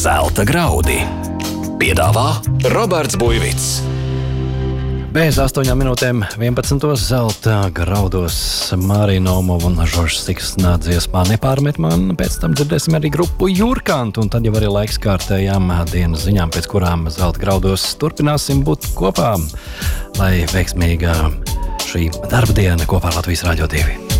Zelta graudi. Piedāvā Roberts Buivits. Bez 8 minūtēm 11. Zelta graudos Mārija Nomova un Žoržs Siksna dziesmā Nepārmet man. Pēc tam dzirdēsim arī grupu Jurkantu, un tad jau arī laiks kārtējām dienas ziņām, pēc kurām Zelta graudos turpināsim būt kopā, lai veiksmīga šī darba diena kopā ar Latvijas Rādio 2.